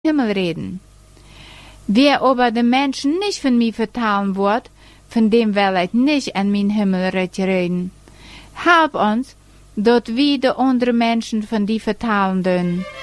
Himmel reden. Wer aber de Menschen nicht von mir vertalen wird, von dem will ich nicht an mein Himmelreich reden. Help uns, dort wie de andere Menschen von die vertalen dürfen.